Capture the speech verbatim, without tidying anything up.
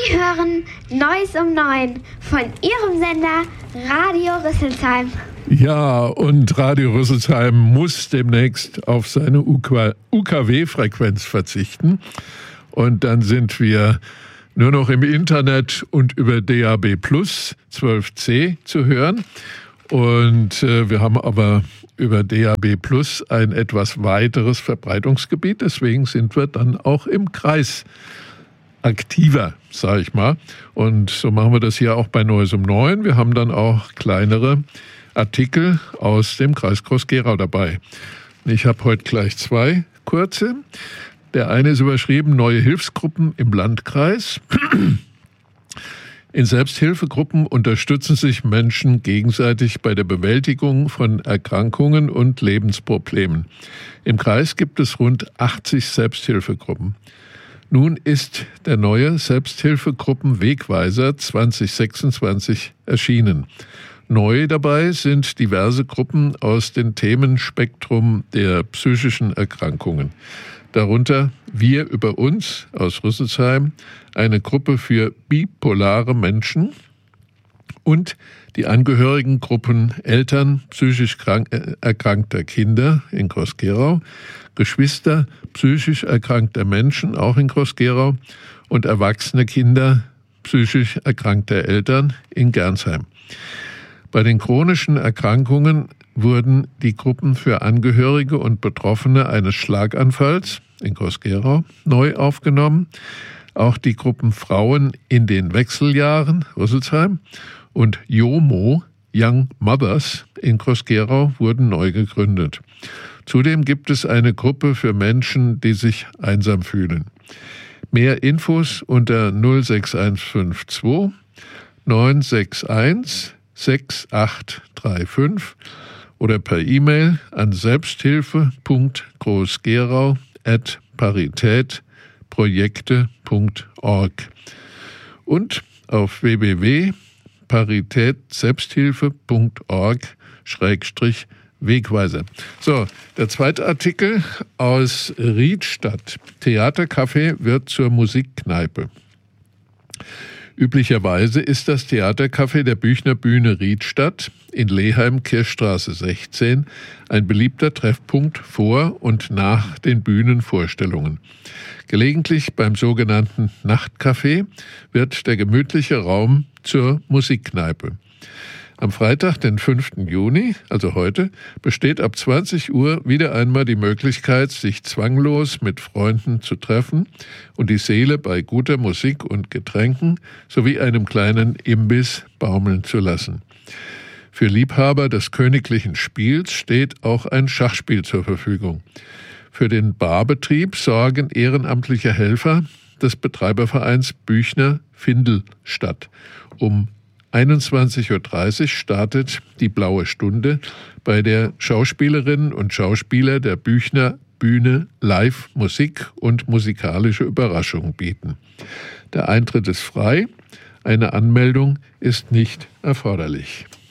Sie hören Neues um neun von Ihrem Sender Radio Rüsselsheim. Ja, und Radio Rüsselsheim muss demnächst auf seine U K W-Frequenz verzichten. Und dann sind wir nur noch im Internet und über D A B Plus zwölf C zu hören. Und äh, wir haben aber über D A B Plus ein etwas weiteres Verbreitungsgebiet. Deswegen sind wir dann auch im Kreis aktiver, sage ich mal. Und so machen wir das hier auch bei Neues um neun. Wir haben dann auch kleinere Artikel aus dem Kreis Groß-Gerau dabei. Ich habe heute gleich zwei kurze. Der eine ist überschrieben, neue Hilfsgruppen im Landkreis. In Selbsthilfegruppen unterstützen sich Menschen gegenseitig bei der Bewältigung von Erkrankungen und Lebensproblemen. Im Kreis gibt es rund achtzig Selbsthilfegruppen. Nun ist der neue Selbsthilfegruppen-Wegweiser zwanzig sechsundzwanzig erschienen. Neu dabei sind diverse Gruppen aus dem Themenspektrum der psychischen Erkrankungen. Darunter Wir über uns aus Rüsselsheim, eine Gruppe für bipolare Menschen und die Angehörigengruppen Eltern psychisch krank, äh, erkrankter Kinder in Groß-Gerau, Geschwister psychisch erkrankter Menschen auch in Groß-Gerau und erwachsene Kinder psychisch erkrankter Eltern in Gernsheim. Bei den chronischen Erkrankungen wurden die Gruppen für Angehörige und Betroffene eines Schlaganfalls in Groß-Gerau neu aufgenommen. Auch die Gruppen Frauen in den Wechseljahren, Rüsselsheim, und JOMO, Young Mothers in Groß-Gerau wurden neu gegründet. Zudem gibt es eine Gruppe für Menschen, die sich einsam fühlen. Mehr Infos unter null sechs eins fünf zwei neun sechs eins sechs acht drei fünf oder per E-Mail an selbsthilfe punkt großgerau at paritätprojekte punkt org und auf w w w punkt paritätselbsthilfe punkt org schrägstrich Wegweiser. So, der zweite Artikel aus Riedstadt. Theatercafé wird zur Musikkneipe. Üblicherweise ist das Theatercafé der Büchner Bühne Riedstadt in Leheim, Kirchstraße sechzehn, ein beliebter Treffpunkt vor und nach den Bühnenvorstellungen. Gelegentlich beim sogenannten Nachtcafé wird der gemütliche Raum zur Musikkneipe. Am Freitag, den fünften Juni, also heute, besteht ab zwanzig Uhr wieder einmal die Möglichkeit, sich zwanglos mit Freunden zu treffen und die Seele bei guter Musik und Getränken sowie einem kleinen Imbiss baumeln zu lassen. Für Liebhaber des königlichen Spiels steht auch ein Schachspiel zur Verfügung. Für den Barbetrieb sorgen ehrenamtliche Helfer des Betreibervereins Büchner Findelstadt. Um einundzwanzig Uhr dreißig startet die Blaue Stunde, bei der Schauspielerinnen und Schauspieler der Büchner Bühne live Musik und musikalische Überraschungen bieten. Der Eintritt ist frei, eine Anmeldung ist nicht erforderlich.